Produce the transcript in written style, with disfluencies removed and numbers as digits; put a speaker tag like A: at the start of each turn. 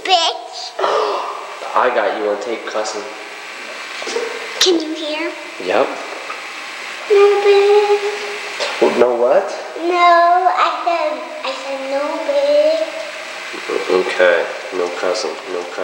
A: bitch.
B: I got you on tape cussing.
A: Can you hear?
B: Yep.
A: No, bitch.
B: Well, no what?
A: No, I said no, bitch.
B: Okay. No cussing. No cussing.